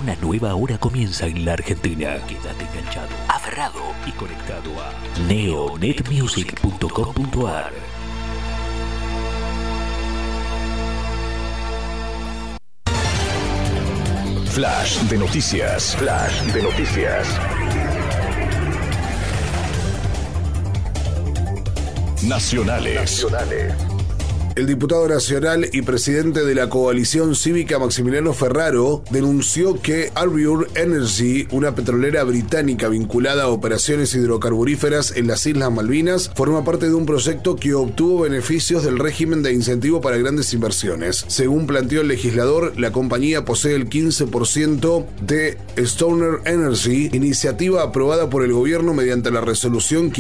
Una nueva hora comienza en la Argentina. Quédate enganchado, aferrado y conectado a neonetmusic.com.ar. Flash de noticias. Flash de noticias. Nacionales. El diputado nacional y presidente de la coalición cívica Maximiliano Ferraro denunció que Arbor Energy, una petrolera británica vinculada a operaciones hidrocarburíferas en las Islas Malvinas, forma parte de un proyecto que obtuvo beneficios del régimen de incentivo para grandes inversiones. Según planteó el legislador, la compañía posee el 15% de Stoner Energy, iniciativa aprobada por el gobierno mediante la resolución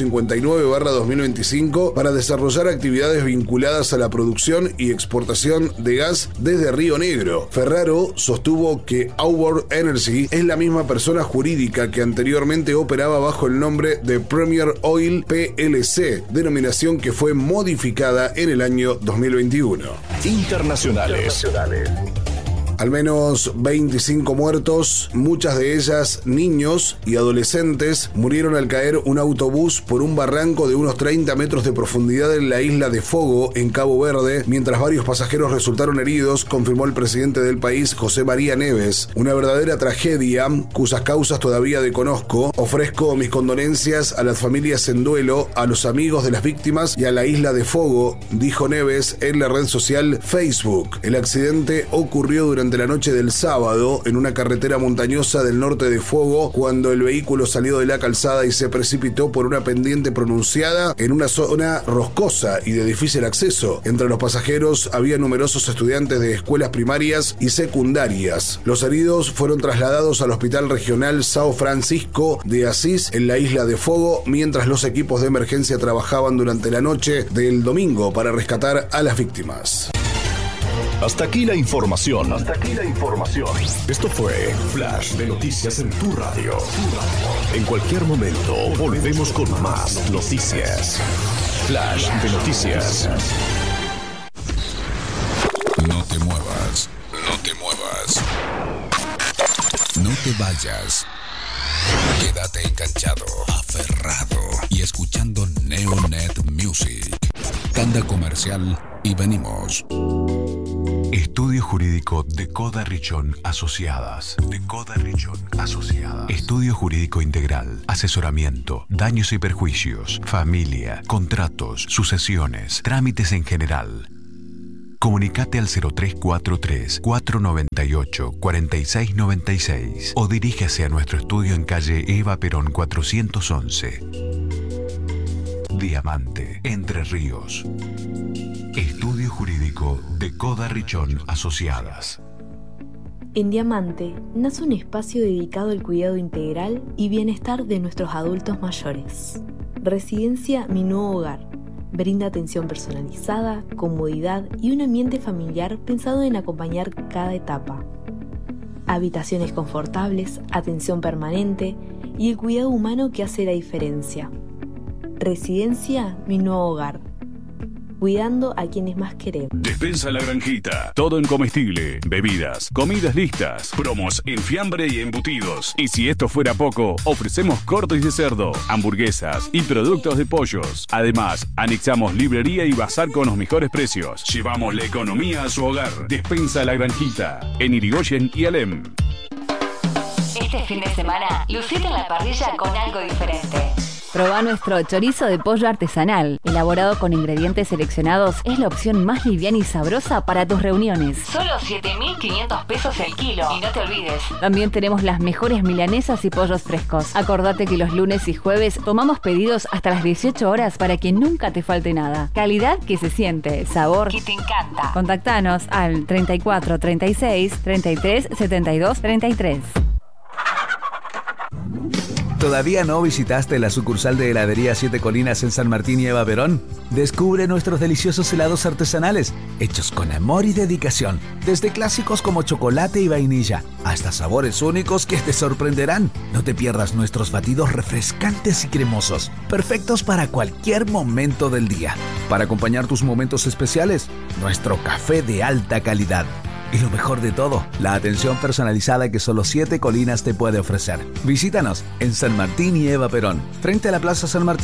559/2025 para desarrollar actividades vinculadas a la producción y exportación de gas desde Río Negro. Ferraro sostuvo que Arbor Energy es la misma persona jurídica que anteriormente operaba bajo el nombre de Premier Oil PLC, denominación que fue modificada en el año 2021. Internacionales. Al menos 25 muertos, muchas de ellas niños y adolescentes, murieron al caer un autobús por un barranco de unos 30 metros de profundidad en la isla de Fogo, en Cabo Verde, mientras varios pasajeros resultaron heridos, confirmó el presidente del país, José María Neves. Una verdadera tragedia, cuyas causas todavía desconozco. Ofrezco mis condolencias a las familias en duelo, a los amigos de las víctimas y a la isla de Fogo, dijo Neves en la red social Facebook. El accidente ocurrió durante la noche del sábado en una carretera montañosa del norte de Fogo, cuando el vehículo salió de la calzada y se precipitó por una pendiente pronunciada en una zona roscosa y de difícil acceso. Entre los pasajeros había numerosos estudiantes de escuelas primarias y secundarias. Los heridos fueron trasladados al Hospital Regional São Francisco de Asís en la isla de Fogo, mientras los equipos de emergencia trabajaban durante la noche del domingo para rescatar a las víctimas. Hasta aquí la información. Esto fue Flash de Noticias en tu radio. En cualquier momento volvemos con más noticias. Flash de Noticias. No te muevas. No te vayas. Quédate enganchado, aferrado y escuchando Neonet Music. Tanda comercial y venimos. Estudio Jurídico de Coda Richón Asociadas. Estudio Jurídico Integral. Asesoramiento, daños y perjuicios, familia, contratos, sucesiones, trámites en general. Comunicate al 0343-498-4696 o diríjase a nuestro estudio en calle Eva Perón 411. Diamante, Entre Ríos. Estudio Jurídico de Coda Richón Asociadas. En Diamante nace un espacio dedicado al cuidado integral y bienestar de nuestros adultos mayores. Residencia Mi Nuevo Hogar. Brinda atención personalizada, comodidad y un ambiente familiar pensado en acompañar cada etapa. Habitaciones confortables, atención permanente y el cuidado humano que hace la diferencia. Residencia Mi Nuevo Hogar. Cuidando a quienes más queremos. Despensa La Granjita. Todo en comestible, bebidas, comidas listas, promos en fiambre y embutidos. Y si esto fuera poco, ofrecemos cortes de cerdo, hamburguesas y productos de pollos. Además, anexamos librería y bazar con los mejores precios. Llevamos la economía a su hogar. Despensa La Granjita. En Irigoyen y Alem. Este fin de semana, lucite en la parrilla con algo diferente. Probá nuestro chorizo de pollo artesanal. Elaborado con ingredientes seleccionados, es la opción más liviana y sabrosa para tus reuniones. Solo 7.500 pesos el kilo. Y no te olvides. También tenemos las mejores milanesas y pollos frescos. Acordate que los lunes y jueves tomamos pedidos hasta las 18 horas para que nunca te falte nada. Calidad que se siente, sabor que te encanta. Contactanos al 34 36 33 72 33. ¿Todavía no visitaste la sucursal de Heladería Siete Colinas en San Martín y Eva Perón? Descubre nuestros deliciosos helados artesanales, hechos con amor y dedicación, desde clásicos como chocolate y vainilla, hasta sabores únicos que te sorprenderán. No te pierdas nuestros batidos refrescantes y cremosos, perfectos para cualquier momento del día. Para acompañar tus momentos especiales, nuestro café de alta calidad. Y lo mejor de todo, la atención personalizada que solo 7 Colinas te puede ofrecer. Visítanos en San Martín y Eva Perón, frente a la Plaza San Martín.